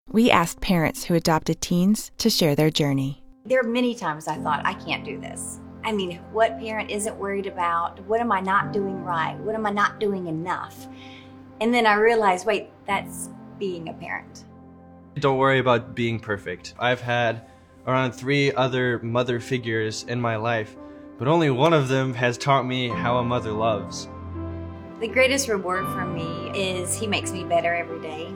We asked parents who adopted teens to share their journey. There are many times I thought, I can't do this. I mean, what parent isn't worried about? What am I not doing right? What am I not doing enough? And then I realized, wait, that's being a parent. Don't worry about being perfect. I've had around 3 other mother figures in my life, but only one of them has taught me how a mother loves. The greatest reward for me is he makes me better every day.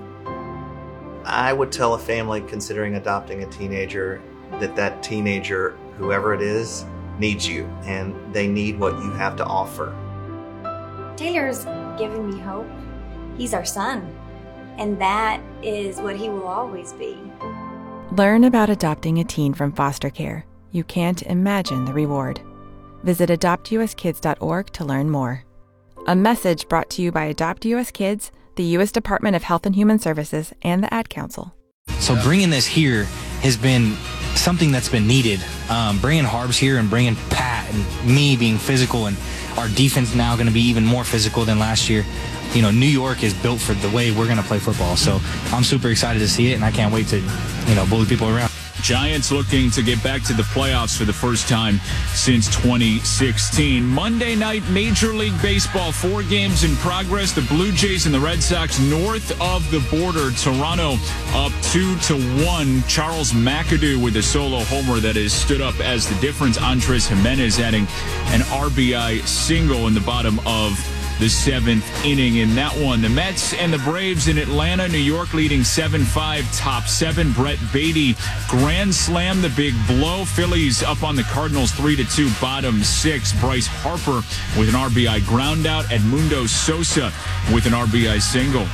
I would tell a family considering adopting a teenager that teenager, whoever it is, needs you, and they need what you have to offer. Taylor's given me hope. He's our son, and that is what he will always be. Learn about adopting a teen from foster care. You can't imagine the reward. Visit adoptuskids.org to learn more. A message brought to you by Adopt US Kids, the U.S. Department of Health and Human Services, and the Ad Council. So bringing this here has been something that's been needed. Bringing Harbs here and bringing Pat and me being physical, and our defense now going to be even more physical than last year. You know, New York is built for the way we're going to play football. So I'm super excited to see it, and I can't wait to, bully people around. Giants looking to get back to the playoffs for the first time since 2016. Monday night, Major League Baseball, 4 games in progress. The Blue Jays and the Red Sox north of the border. Toronto up 2-1. Charles McAdoo with a solo homer that has stood up as the difference. Andres Jimenez adding an RBI single in the bottom of the 7th inning in that one. The Mets and the Braves in Atlanta, New York leading 7-5, top 7. Brett Beatty grand slam, the big blow. Phillies up on the Cardinals 3-2, bottom 6. Bryce Harper with an RBI ground out. Edmundo Sosa with an RBI single.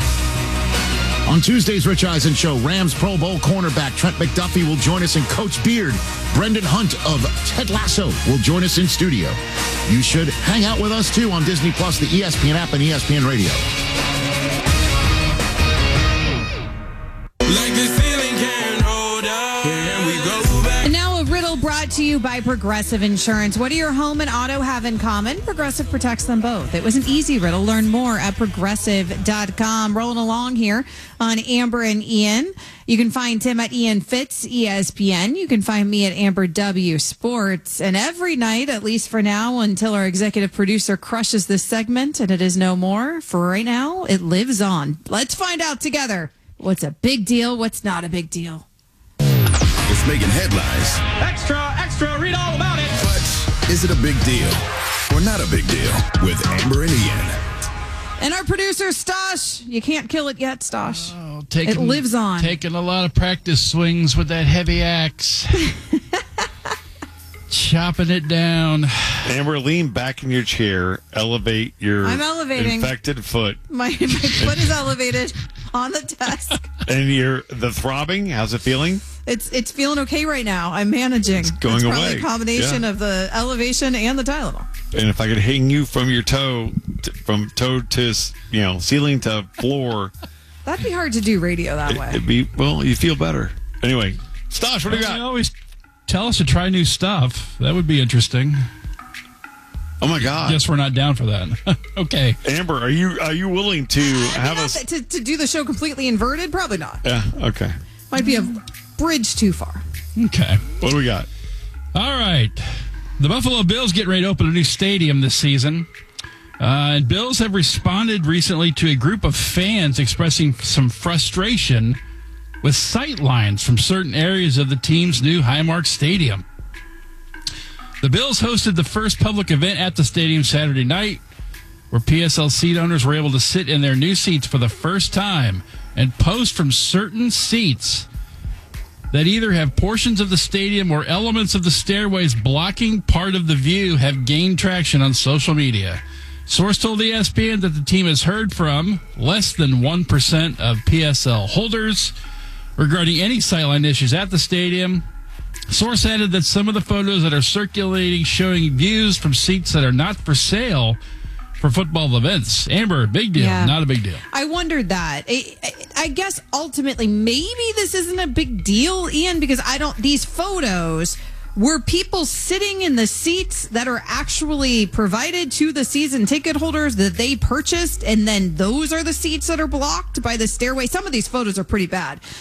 On Tuesday's Rich Eisen Show, Rams Pro Bowl cornerback Trent McDuffie will join us in Coach Beard. Brendan Hunt of Ted Lasso will join us in studio. You should hang out with us, too, on Disney+, the ESPN app, and ESPN Radio. Like this feeling can't hold up. Here we go back. And now a riddle brought to you by Progressive Insurance. What do your home and auto have in common? Progressive protects them both. It was an easy riddle. Learn more at progressive.com. Rolling along here on Amber and Ian. You can find Tim at Ian Fitz, ESPN. You can find me at Amber W Sports. And every night, at least for now, until our executive producer crushes this segment and it is no more, for right now, it lives on. Let's find out together what's a big deal, what's not a big deal. It's making headlines. Extra, read all about it. But is it a big deal or not a big deal with Amber and Ian? And our producer, Stosh. You can't kill it yet, Stosh. Oh, it lives on. Taking a lot of practice swings with that heavy axe. Chopping it down. Amber, lean back in your chair. Elevate your infected foot. My foot is elevated on the desk. And the throbbing, how's it feeling? It's feeling okay right now. I'm managing. It's going away. Probably a combination of the elevation and the Tylenol. And if I could hang you from your toe, from toe to ceiling to floor, that'd be hard to do radio that way. It'd be you feel better. Anyway, Stosh, what do you got? You always tell us to try new stuff. That would be interesting. Oh my God! Guess we're not down for that. Okay, Amber, are you willing to have us to do the show completely inverted? Probably not. Yeah. Okay. Might be a bridge too far. Okay. What do we got? All right. The Buffalo Bills getting ready to open a new stadium this season. And Bills have responded recently to a group of fans expressing some frustration with sight lines from certain areas of the team's new Highmark Stadium. The Bills hosted the first public event at the stadium Saturday night, where PSL seat owners were able to sit in their new seats for the first time and post from certain seats that either have portions of the stadium or elements of the stairways blocking part of the view have gained traction on social media. Source told ESPN that the team has heard from less than 1% of PSL holders regarding any sightline issues at the stadium. Source added that some of the photos that are circulating showing views from seats that are not for sale for football events. Amber, big deal, not a big deal. I wondered that. I guess ultimately maybe this isn't a big deal, Ian, because these photos were people sitting in the seats that are actually provided to the season ticket holders that they purchased, and then those are the seats that are blocked by the stairway. Some of these photos are pretty bad.